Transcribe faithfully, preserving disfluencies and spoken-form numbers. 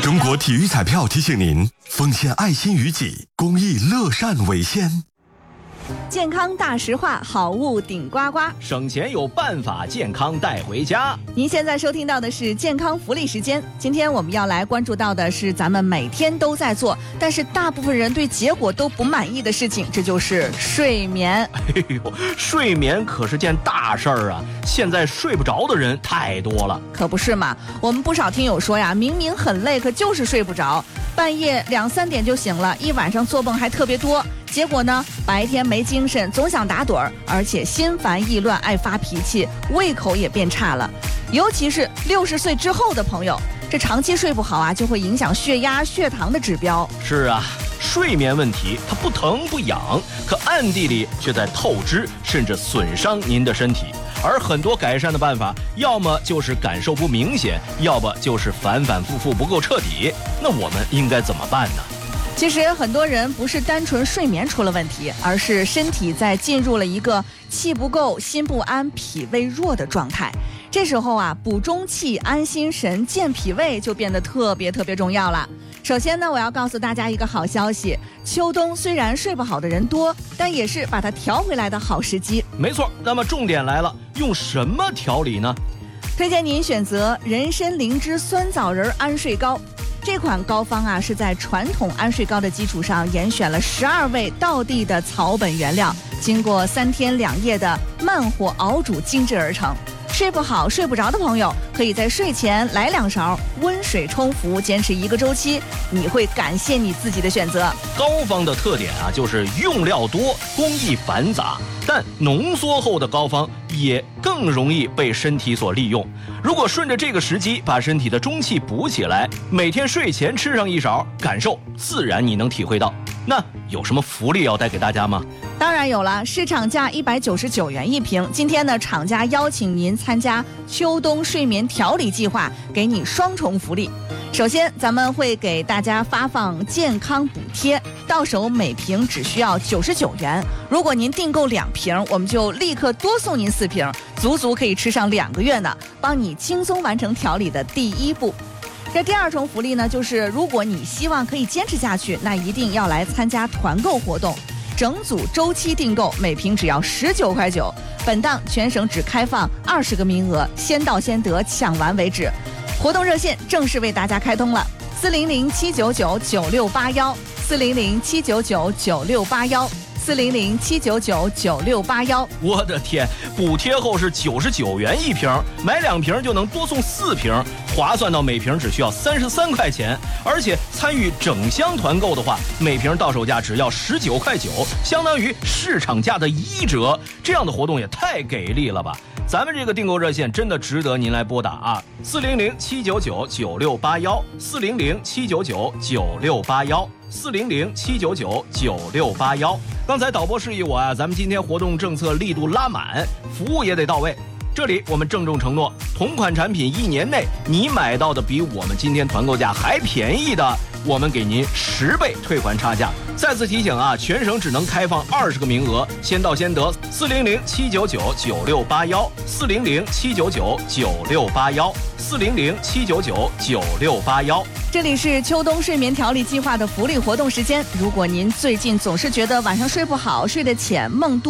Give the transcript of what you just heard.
中国体育彩票提醒您：奉献爱心于己，公益乐善为先。 健康大实话，好物顶呱呱， 省钱有办法，健康带回家。 您现在收听到的是健康福利时间。今天我们要来关注到的是咱们每天都在做，但是大部分人对结果都不满意的事情，这就是睡眠。 哎呦，睡眠可是件大事儿啊！现在睡不着的人太多了。 可不是嘛，我们不少听友说呀，明明很累，可就是睡不着，半夜两三点就醒了，一晚上做梦还特别多。结果呢，白天没精神，总想打盹儿，而且心烦意乱，爱发脾气，胃口也变差了。尤其是六十岁之后的朋友，这长期睡不好啊，就会影响血压、血糖的指标。 是啊，睡眠问题它不疼不痒，可暗地里却在透支，甚至损伤您的身体。而很多改善的办法，要么就是感受不明显，要么就是反反复复不够彻底。那我们应该怎么办呢？ 其实很多人不是单纯睡眠出了问题，而是身体在进入了一个气不够、心不安、脾胃弱的状态。这时候啊，补中气、安心神、健脾胃就变得特别特别重要了。首先呢，我要告诉大家一个好消息，秋冬虽然睡不好的人多，但也是把它调回来的好时机。 没错，那么重点来了，用什么调理呢？ 推荐您选择人参灵芝酸枣仁安睡膏。这款膏方啊，是在传统安睡膏的基础上严选了十二味道地的草本原料，经过三天两夜的慢火熬煮精制而成。睡不好睡不着的朋友，可以在睡前来两勺，温水冲服，坚持一个周期，你会感谢你自己的选择。 膏方的特点啊，就是用料多，工艺繁杂，但浓缩后的膏方也更容易被身体所利用。如果顺着这个时机把身体的中气补起来，每天睡前吃上一勺，感受自然你能体会到。那有什么福利要带给大家吗？ 当然有了，市场价一百九十九元一瓶。今天呢，厂家邀请您参加秋冬睡眠调理计划，给你双重福利。首先，咱们会给大家发放健康补贴，到手每瓶只需要九十九元。如果您订购两瓶，我们就立刻多送您四瓶，足足可以吃上两个月呢，帮你轻松完成调理的第一步。这第二重福利呢，就是如果你希望可以坚持下去，那一定要来参加团购活动。整组周期订购，每瓶只要十九块九。本档全省只开放二十个名额，先到先得，抢完为止。活动热线正式为大家开通了，四零零七九九九六八幺，四零零七九九九六八幺，四零零七九九九六八幺。 我的天，补贴后是九十九元一瓶，买两瓶就能多送四瓶，划算到每瓶只需要三十三块钱。而且参与整箱团购的话，每瓶到手价只要十九块九，相当于市场价的一折。这样的活动也太给力了吧！咱们这个订购热线真的值得您来拨打啊！四零零七九九九六八幺，四零零七九九九六八幺，四零零七九九九六八幺。刚才导播示意我啊，咱们今天活动政策力度拉满，服务也得到位。这里我们郑重承诺，同款产品一年内你买到的比我们今天团购价还便宜的，我们给您十倍退还差价。再次提醒啊，全省只能开放二十个名额，先到先得。四零零七九九九六八幺，四零零七九九九六八幺，四零零七九九九六八幺。 这里是秋冬睡眠调理计划的福利活动时间。如果您最近总是觉得晚上睡不好、睡得浅、梦多。